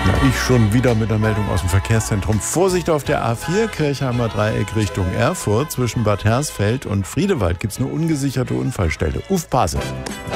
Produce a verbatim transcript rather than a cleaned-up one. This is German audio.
Na, ich schon wieder mit der Meldung aus dem Verkehrszentrum. Vorsicht auf der A vier, Kirchheimer Dreieck Richtung Erfurt. Zwischen Bad Hersfeld und Friedewald gibt es eine ungesicherte Unfallstelle. Aufpassen!